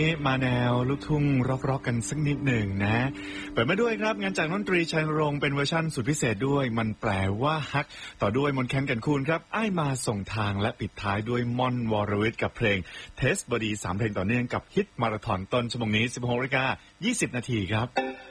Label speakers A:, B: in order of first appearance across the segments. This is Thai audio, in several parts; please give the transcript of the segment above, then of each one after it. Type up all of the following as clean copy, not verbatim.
A: มาแนวลูกทุ่งร็อกๆกันสักนิดหนึ่งนะเปิดมาด้วยครับงานจากดนตรีชัยนรงค์เป็นเวอร์ชั่นสุดพิเศษด้วยมันแปลว่าฮักต่อด้วยมนต์แคนกันคูณครับอ้ายมาส่งทางและปิดท้ายด้วยม่อนวรวิทย์กับเพลงเทสบอดี3เพลงต่อเนื่องกับฮิตมาราธอนต้นชั่วโมงนี้ 16:20 นาทีครับ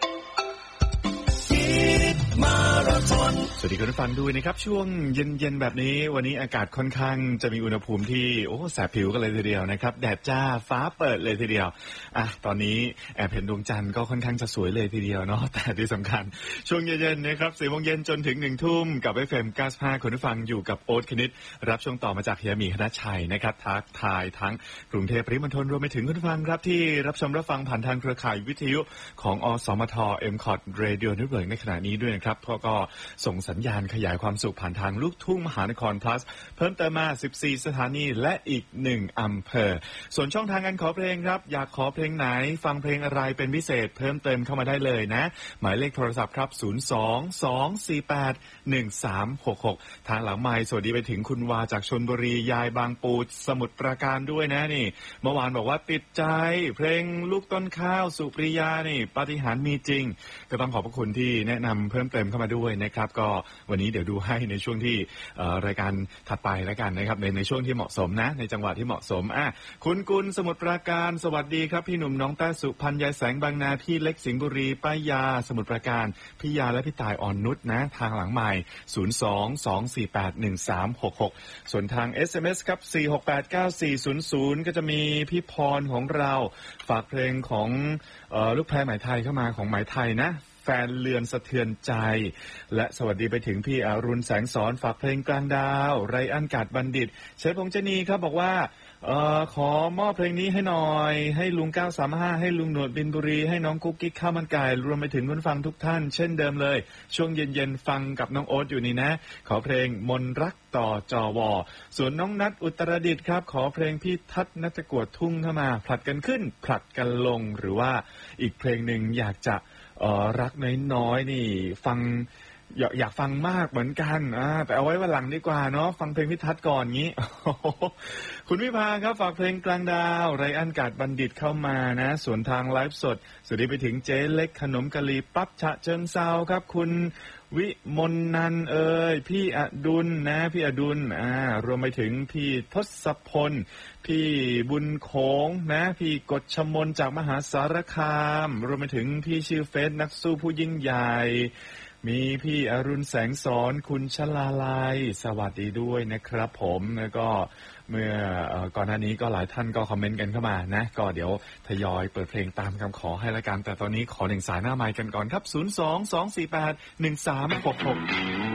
A: สวัสดีคุณผู้ฟังด้วยนะครับช่วงเย็นๆแบบนี้วันนี้อากาศค่อนข้างจะมีอุณหภูมิที่แสบผิวกันเลยทีเดียวนะครับแดดจ้าฟ้าเปิดเลยทีเดียวตอนนี้แอบเห็นดวงจันทร์ก็ค่อนข้างจะสวยเลยทีเดียวเนาะแต่ที่สำคัญช่วงเย็นๆนะครับ4 โมงเย็นจนถึง1 ทุ่มกับ FM 95คุณผู้ฟังอยู่กับโอ๊ตคณิตรับช่วงต่อมาจากเฮียหมีคณชัยนะครับทักทายทั้งกรุงเทพปริมณฑลรวมไปถึงคุณผู้ฟังครับที่รับชมรับฟังผ่านทางเครือข่ายวิทยุของอสมท MCOT Radio Network ในขณะนี้ด้วยนะครับก็ส่งสัญญาณขยายความสุขผ่านทางลูกทุ่งมหานคร plus เพิ่มเติมมา14สถานีและอีก1อำเภอส่วนช่องทางการขอเพลงครับอยากขอเพลงไหนฟังเพลงอะไรเป็นพิเศษเพิ่มเติมเข้ามาได้เลยนะหมายเลขโทรศัพท์ครับ02-248-1366ทางหลังไมค์สวัสดีไปถึงคุณวาจากชลบุรียายบางปูสมุทรปราการด้วยนะนี่เมื่อวานบอกว่าติดใจเพลงลูกต้นข้าวสุปริยานี่ปาฏิหาริย์มีจริงก็ต้องขอบพระคุณที่แนะนำเพิ่มเติมเข้ามาด้วยนะครับก็วันนี้เดี๋ยวดูให้ในช่วงที่รายการถัดไปแล้วกันนะครับในช่วงที่เหมาะสมนะในจังหวะที่เหมาะสมคุณกุลสมุทรปราการสวัสดีครับพี่หนุ่มน้องแต้สุพันยายแสงบางนาพี่เล็กสิงห์บุรีป้ายาสมุทรปราการพี่ยาและพี่ตายอ่อนนุชนะทางหลังใหม่02-248-1366ส่วนทาง SMS ครับ4689400ก็จะมีพี่พรของเราฝากเพลงของลูกแพรไหมไทยเข้ามาของไหมไทยนะแฟนเรือนสะเทือนใจและสวัสดีไปถึงพี่อรุณแสงสอนฝากเพลงกลางดาวไรอันกาดบัณฑิตเชฟพงษ์เจนีครับบอกว่าขอมอบเพลงนี้ให้หน่อยให้ลุง935ให้ลุงหนวดบินบุรีให้น้องกุ๊กกิ๊กข้าวมันไก่รวมไปถึงคุณฟังทุกท่านเช่นเดิมเลยช่วงเย็นๆฟังกับน้องโอ๊ตอยู่นี่นะขอเพลงมนรักต่อจอวอส่วนน้องนัทอุตรดิตถ์ครับขอเพลงพี่ทัศน์ณัฐกวดทุ่งเข้ามาผลัดกันขึ้นผลัดกันลงหรือว่าอีกเพลงหนึ่งอยากจะรักน้อยๆนี่ฟังอยากฟังมากเหมือนกันแต่เอาไว้วันหลังดีกว่าเนาะฟังเพลงพิทัศน์ก่อนงี้ คุณวิภาครับฝากเพลงกลางดาวไรอันกาดบัณฑิตเข้ามานะส่วนทางไลฟ์สดสวัสดีไปถึงเจ๊เล็กขนมกะหรี่ปั๊บฉะเชิงเซาครับคุณวิมลนันพี่อดุลนะพี่อดุลรวมไปถึงพี่ทศพลพี่บุญโขงนะพี่กฎชมนจากมหาสารคามรวมไปถึงพี่ชื่อเฟซนักสู้ผู้ยิ่งใหญ่มีพี่อรุณแสงสอนคุณชลาลัยสวัสดีด้วยนะครับผมแล้วก็เมื่อก่อนหน้านี้ก็หลายท่านก็คอมเมนต์กันเข้ามานะก็เดี๋ยวทยอยเปิดเพลงตามคำขอให้ละกันแต่ตอนนี้ขอ1สายหน้าไมค์กันก่อนครับ02-248-1366